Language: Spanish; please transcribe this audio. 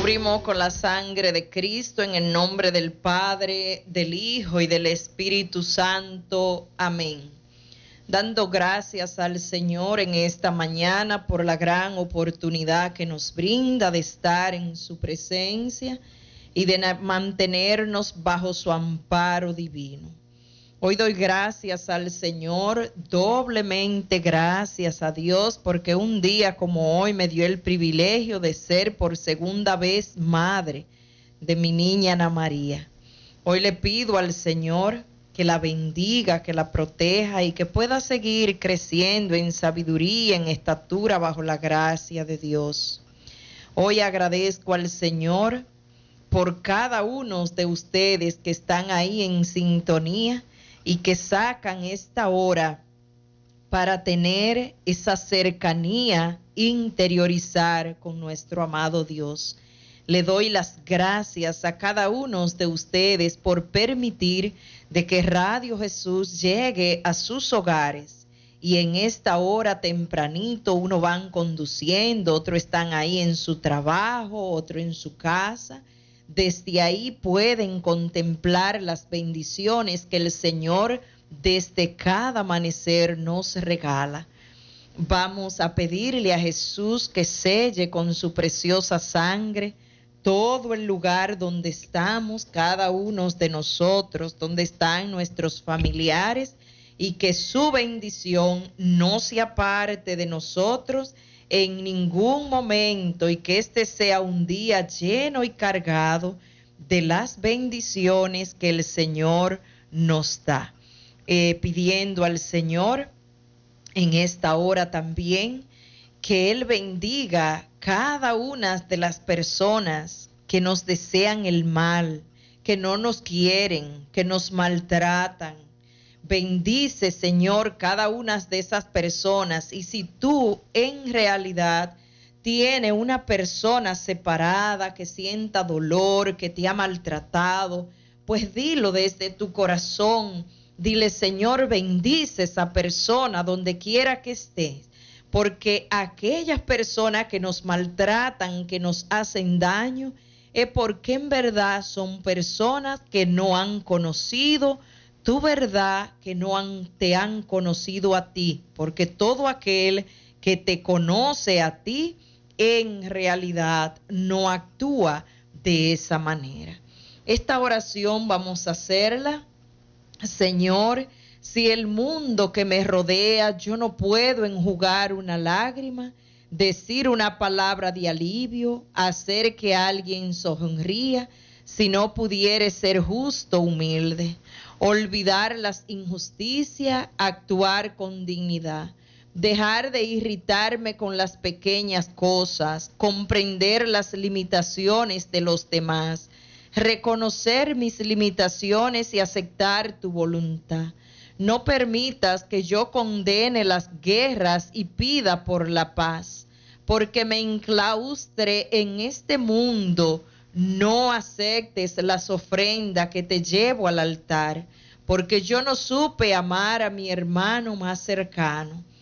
Cubrimos con la sangre de Cristo en el nombre del Padre, del Hijo y del Espíritu Santo. Amén. Dando gracias al Señor en esta mañana por la gran oportunidad que nos brinda de estar en su presencia y de mantenernos bajo su amparo divino. Hoy doy gracias al Señor, doblemente gracias a Dios, porque un día como hoy me dio el privilegio de ser por segunda vez madre de mi niña Ana María. Hoy le pido al Señor que la bendiga, que la proteja y que pueda seguir creciendo en sabiduría, en estatura bajo la gracia de Dios. Hoy agradezco al Señor por cada uno de ustedes que están ahí en sintonía y que sacan esta hora para tener esa cercanía, interiorizar con nuestro amado Dios. Le doy las gracias a cada uno de ustedes por permitir de que Radio Jesús llegue a sus hogares. Y en esta hora tempranito, uno van conduciendo, otro están ahí en su trabajo, otro en su casa. Desde ahí pueden contemplar las bendiciones que el Señor desde cada amanecer nos regala. Vamos a pedirle a Jesús que selle con su preciosa sangre todo el lugar donde estamos, cada uno de nosotros, donde están nuestros familiares, y que su bendición no se aparte de nosotros en ningún momento, y que este sea un día lleno y cargado de las bendiciones que el Señor nos da. Pidiendo al Señor en esta hora también que Él bendiga cada una de las personas que nos desean el mal, que no nos quieren, que nos maltratan. Bendice, Señor, cada una de esas personas. Y si tú en realidad tienes una persona separada que sienta dolor, que te ha maltratado, pues dilo desde tu corazón. Dile, Señor, bendice esa persona donde quiera que estés. Porque aquellas personas que nos maltratan, que nos hacen daño, es porque en verdad son personas que no han conocido tu verdad, que no te han conocido a ti, porque todo aquel que te conoce a ti, en realidad no actúa de esa manera. Esta oración vamos a hacerla. Señor, si el mundo que me rodea, yo no puedo enjugar una lágrima, decir una palabra de alivio, hacer que alguien sonría, si no pudiere ser justo, humilde, olvidar las injusticias, actuar con dignidad, dejar de irritarme con las pequeñas cosas, comprender las limitaciones de los demás, reconocer mis limitaciones y aceptar tu voluntad. No permitas que yo condene las guerras y pida por la paz, porque me enclaustre en este mundo. No aceptes las ofrendas que te llevo al altar, porque yo no supe amar a mi hermano más cercano.